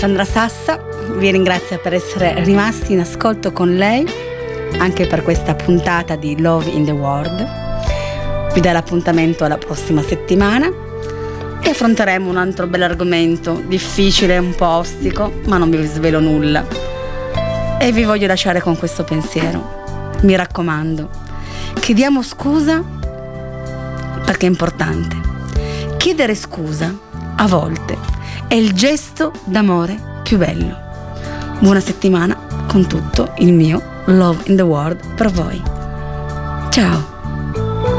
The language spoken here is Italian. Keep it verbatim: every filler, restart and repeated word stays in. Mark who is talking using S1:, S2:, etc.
S1: Sandra Sassa vi ringrazio per essere rimasti in ascolto con lei anche per questa puntata di Love in the World. Vi do l'appuntamento alla prossima settimana e affronteremo un altro bell'argomento, difficile, un po' ostico, ma non vi svelo nulla. E vi voglio lasciare con questo pensiero. Mi raccomando, chiediamo scusa perché è importante. Chiedere scusa a volte è il gesto d'amore più bello. Buona settimana con tutto il mio Love in the World per voi. Ciao!